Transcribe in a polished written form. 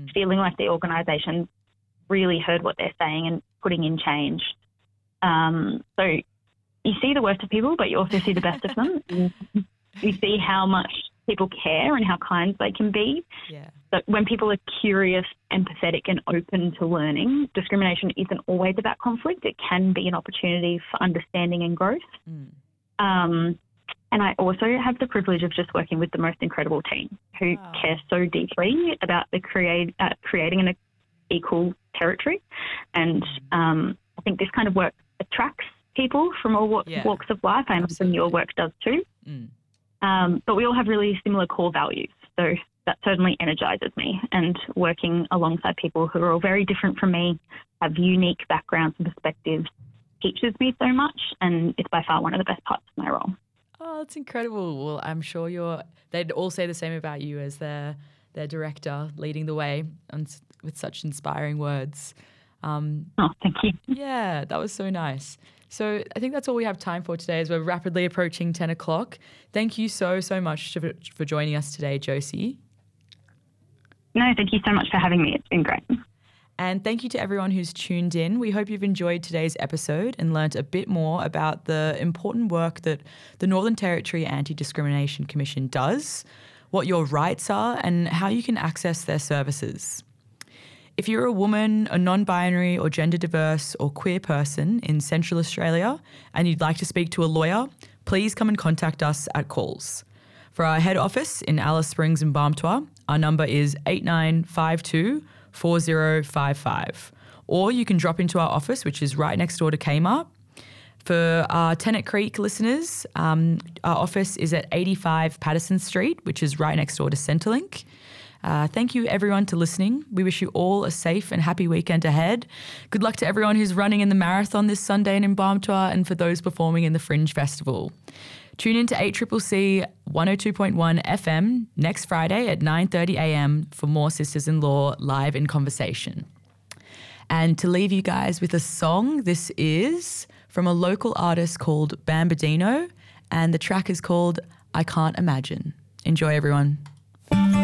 feeling like the organisation really heard what they're saying and putting in change. So you see the worst of people, but you also see the best of them. You see how much people care and how kind they can be. Yeah. But when people are curious, empathetic and open to learning, discrimination isn't always about conflict. It can be an opportunity for understanding and growth. And I also have the privilege of just working with the most incredible team who care so deeply about the creating an equal territory. And I think this kind of work attracts people from all walks of life. I imagine your work does too. But we all have really similar core values. So that certainly energizes me. And working alongside people who are all very different from me, have unique backgrounds and perspectives, teaches me so much. And it's by far one of the best parts of my role. Oh, that's incredible. Well, I'm sure they'd all say the same about you as their director leading the way with such inspiring words. Thank you. Yeah, that was so nice. So I think that's all we have time for today as we're rapidly approaching 10 o'clock. Thank you so much for joining us today, Josie. No, thank you so much for having me. It's been great. And thank you to everyone who's tuned in. We hope you've enjoyed today's episode and learnt a bit more about the important work that the Northern Territory Anti-Discrimination Commission does, what your rights are, and how you can access their services. If you're a woman, a non-binary or gender diverse or queer person in Central Australia and you'd like to speak to a lawyer, please come and contact us at Calls. For our head office in Alice Springs and Barmtua, our number is 8952 4055. Or you can drop into our office, which is right next door to Kmart. For our Tennant Creek listeners, our office is at 85 Patterson Street, which is right next door to Centrelink. Thank you, everyone, to listening. We wish you all a safe and happy weekend ahead. Good luck to everyone who's running in the marathon this Sunday in Barmtua and for those performing in the Fringe Festival. Tune in to 8CCC 102.1 FM next Friday at 9:30 a.m. for more Sisters-in-Law live in conversation. And to leave you guys with a song, this is from a local artist called Bambadino, and the track is called I Can't Imagine. Enjoy, everyone.